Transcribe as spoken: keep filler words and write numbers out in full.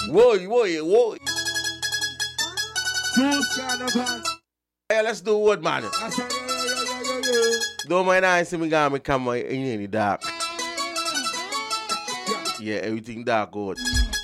Whoa, whoa, whoa. Two carnival. Hey, let's do what, man? Don't mind I see me got me camera in the dark. Yeah, everything dark out.